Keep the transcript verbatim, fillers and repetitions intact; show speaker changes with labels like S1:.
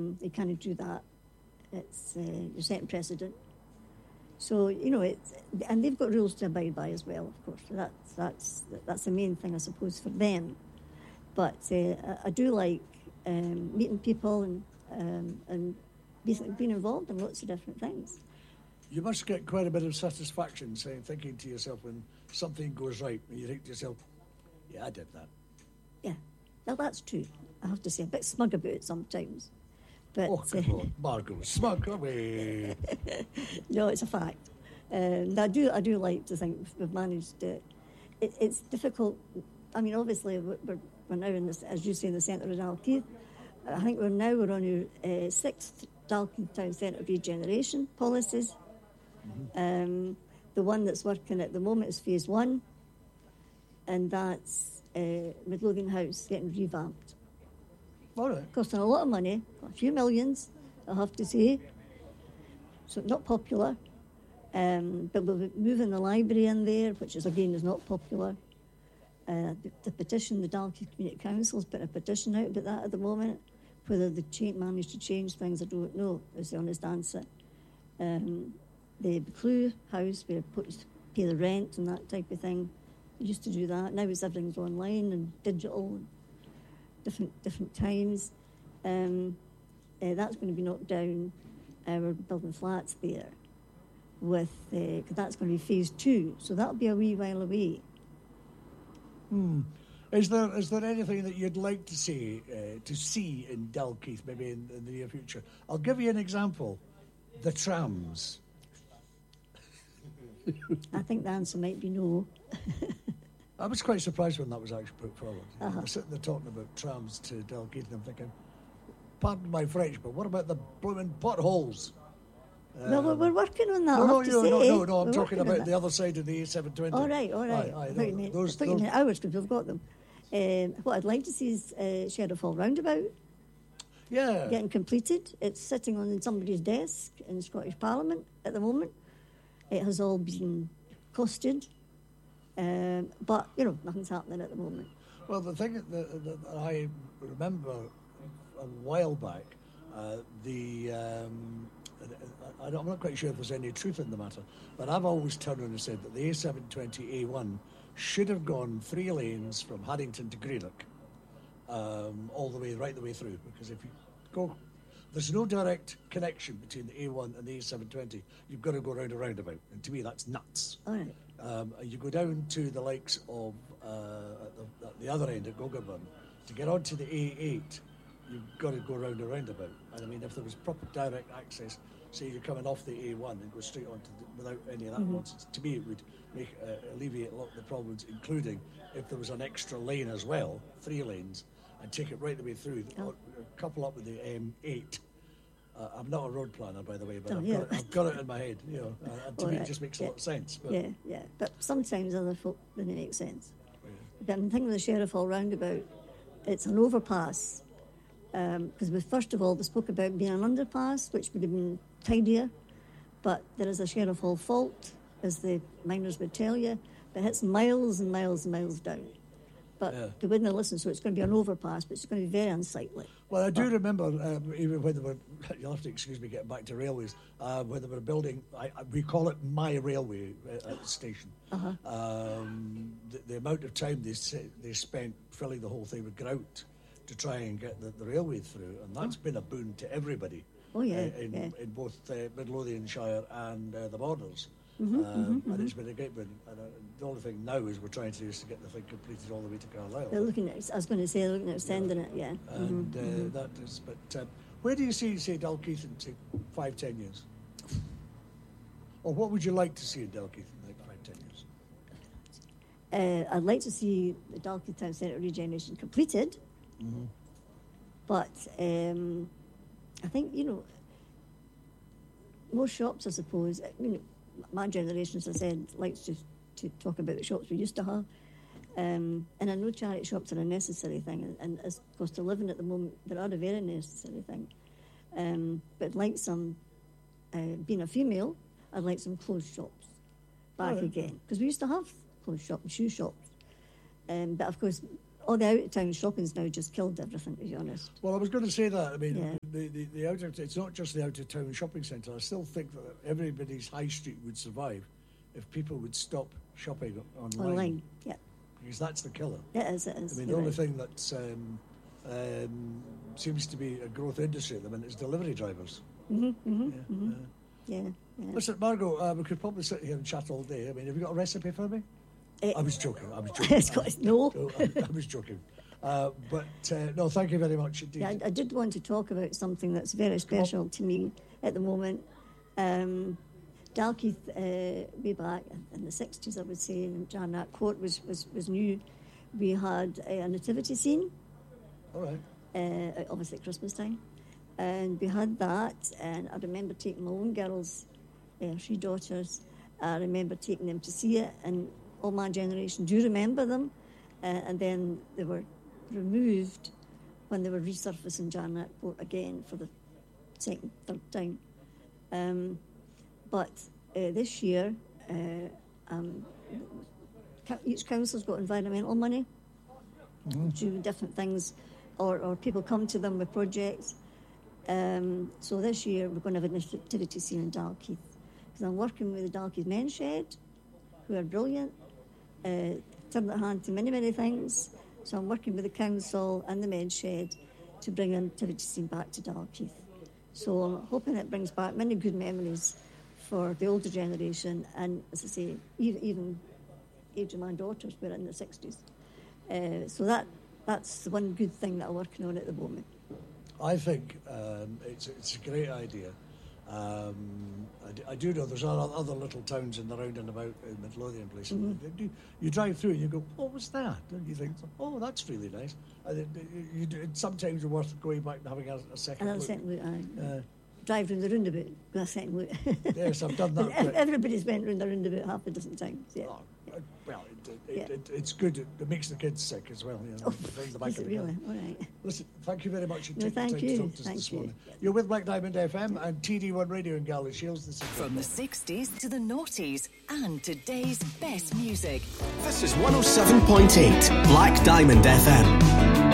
S1: Um, they can't do that. It's uh, you're setting precedent. So you know, it's, and they've got rules to abide by as well. Of course, that's that's that's the main thing, I suppose, for them. But uh, I do like um, meeting people and um, and basically being involved in lots of different things.
S2: You must get quite a bit of satisfaction saying, thinking to yourself when something goes right, and you think to yourself, "Yeah, I did that."
S1: Yeah, well, that's true. I have to say, a bit smug about it sometimes. But,
S2: oh, come uh, on, Margot, smug away.
S1: No, it's a fact. Um, I do, I do like to think we've managed it. it it's difficult. I mean, obviously, we're, we're now in this, as you say, in the centre of Dalkeith. I think we're now we're on our uh, sixth Dalkeith Town Centre regeneration policies. Mm-hmm. Um, the one that's working at the moment is phase one, and that's uh, Midlothian House getting revamped.
S2: All right.
S1: Costing a lot of money, a few millions, I have to say. So not popular. Um, but we'll be moving the library in there, which is again is not popular. Uh, the, the petition, the Dalkeith Community Council's put a petition out about that at the moment. Whether they cha- managed to change things, I don't know, is the honest answer. Um, the Clue House, where we pay the rent and that type of thing, we used to do that. Now it's everything's online and digital, and different different times. Um, uh, that's going to be knocked down. Uh, we're building flats there. With uh, that's going to be phase two, so that'll be a wee while away.
S2: Hmm. Is there is there anything that you'd like to see uh, to see in Dalkeith, maybe in, in the near future? I'll give you an example: the trams.
S1: I think the answer might be no.
S2: I was quite surprised when that was actually put forward.
S1: Uh-huh.
S2: We're sitting there talking about trams to Dalkeith, and I'm thinking, pardon my French, but what about the blooming potholes?
S1: Well, um, we're working on that.
S2: No, no,
S1: I have
S2: no,
S1: to
S2: no,
S1: say.
S2: no, no. I'm
S1: We're
S2: talking
S1: about
S2: the other side of the A seven twenty.
S1: All right, all right.
S2: Aye, aye,
S1: I
S2: no,
S1: thought you meant,
S2: those,
S1: I thought you
S2: those...
S1: meant ours because we've got them. Um, what I'd like to see is uh, Sheriff Hall Roundabout.
S2: Yeah.
S1: Getting completed. It's sitting on somebody's desk in the Scottish Parliament at the moment. It has all been costed, um, but you know nothing's happening at the moment.
S2: Well, the thing that, that, that I remember a while back, uh, the um, I, I'm not quite sure if there's any truth in the matter, but I've always turned around and said that the A seven twenty A one should have gone three lanes from Haddington to Greenock, um, all the way, right the way through, because if you go, there's no direct connection between the A one and the A seven twenty. You've got to go round a roundabout, and to me that's nuts.
S1: All right.
S2: Um, you go down to the likes of uh, at, the, at the other end at Gogarburn to get onto the A eight. You've got to go round a roundabout. And I mean, if there was proper direct access, say you're coming off the A one and go straight on to the, without any of that
S1: Mm-hmm.
S2: nonsense, to me it would make uh, alleviate a lot of the problems, including if there was an extra lane as well, three lanes, and take it right the way through.
S1: Oh.
S2: A couple up with the M eight. Uh, I'm not a road planner, by the way, but
S1: Oh,
S2: I've,
S1: yeah.
S2: got it, I've got it in my head. You know, uh, and to
S1: All
S2: me
S1: right.
S2: it just makes
S1: Yeah.
S2: a lot of sense. But
S1: Yeah, yeah. But sometimes other folk didn't make sense.
S2: Yeah.
S1: But I'm thinking of the Sheriff Hall Roundabout. It's an overpass. Because um, we first of all, we spoke about being an underpass, which would have been tidier. But there is a Sheriff Hall fault, as the miners would tell you, that hits miles and miles and miles down. But
S2: Yeah.
S1: they wouldn't listen, so it's going to be an overpass, but it's going to be very unsightly.
S2: Well, I do
S1: But-
S2: remember, um, even when they were, you'll have to excuse me getting back to railways, uh, when they were building, I, I, we call it my railway uh, station.
S1: Uh-huh.
S2: Um, the, the amount of time they se- they spent filling the whole thing with grout to try and get the, the railway through, and that's been a boon to everybody.
S1: Oh, yeah,
S2: uh, in,
S1: yeah.
S2: in both uh, Midlothianshire and uh, the borders.
S1: Mm-hmm,
S2: um,
S1: mm-hmm,
S2: and
S1: mm-hmm.
S2: it's been a great boon. And uh, the only thing now is we're trying to do is to get the thing completed all the way to Carlisle.
S1: They're looking at, I was going to say, they're looking at extending it, yeah.
S2: And
S1: Mhm,
S2: uh,
S1: mhm.
S2: that is, but um, where do you see, say, Dalkeith in, say, five, ten years? Or what would you like to see in Dalkeith in like five, ten years?
S1: Uh, I'd like to see the Dalkeith Town Centre regeneration completed,
S2: Mm-hmm.
S1: but um, I think, you know, most shops, I suppose, I mean, my generation, as I said, likes to, to talk about the shops we used to have. Um, and I know charity shops are a necessary thing, and, and as cost of living at the moment, they are a very necessary thing. Um, but I'd like some, uh, being a female, I'd like some clothes shops back
S2: Right.
S1: again. Because we used to have clothes shops and shoe shops. Um, but of course, all the out-of-town shopping's now just killed everything, to be honest.
S2: Well, I was going to say that. I mean,
S1: Yeah.
S2: the, the, the out of, it's not just the out-of-town shopping centre. I still think that everybody's high street would survive if people would stop shopping online.
S1: Online, yeah.
S2: Because that's the killer.
S1: It is, it is.
S2: I mean, the
S1: you're
S2: only
S1: right.
S2: thing that um, um, seems to be a growth industry at the minute is delivery drivers.
S1: Mm-hmm, mm-hmm,
S2: Yeah,
S1: mm-hmm.
S2: uh,
S1: Yeah, yeah.
S2: Listen, Margot, uh, we could probably sit here and chat all day. I mean, have you got a recipe for me?
S1: Eh,
S2: I was joking. I was joking.
S1: it's got, no.
S2: No, I, I was joking. Uh, but uh, no, thank you very much indeed.
S1: Yeah, I, I did want to talk about something that's very special to me at the moment. Um, Dalkeith, uh, way back in the sixties, I would say, and Jarnac Court was, was, was new. We had a nativity scene,
S2: All right.
S1: uh, obviously at Christmas time. And we had that, and I remember taking my own girls, uh, three daughters, I remember taking them to see it, and all my generation do remember them. Uh, and then they were removed when they were resurfacing Jarnac Court again for the second, third time. Um, but uh, this year, uh, um, each council's got environmental money mm-hmm. to do different things, or, or people come to them with projects. Um, so this year we're going to have a nativity scene in Dalkeith. Because I'm working with the Dalkeith Men's Shed, who are brilliant, uh, turn their hand to many, many things. So I'm working with the council and the Men's Shed to bring a nativity scene back to Dalkeith. So I'm hoping it brings back many good memories for the older generation, and as I say, even, even age of my daughters were in the sixties. Uh, so that that's the one good thing that I'm working on at the moment.
S2: I think um, it's it's a great idea. Um, I, d- I do know there's other, other little towns in the round and about in Midlothian place.
S1: Mm-hmm.
S2: You, you drive through and you go, what was that? And you think, oh, that's really nice. And it, you, you, it's sometimes worth going back and having a, a second
S1: Another
S2: look.
S1: second look, aye.
S2: Uh,
S1: Drive round the roundabout, go a second look.
S2: Yes, I've done that.
S1: And ev-
S2: but-
S1: Everybody's went round the roundabout half a dozen times. Yeah.
S2: Oh, uh, well, it, it,
S1: Yeah.
S2: it, it, it's good. It, it makes the kids sick as well. You know,
S1: Oh,
S2: round the back
S1: is
S2: of
S1: it
S2: the car.
S1: really? All right.
S2: Listen, thank you very much for
S1: No,
S2: taking
S1: thank
S2: the time
S1: you.
S2: to talk to us
S1: Thank
S2: this
S1: you.
S2: morning. You're with Black Diamond F M and T D one Radio in Galley Shields. This is
S3: From the sixties to the noughties and today's best music.
S4: This is one oh seven point eight Black Diamond F M.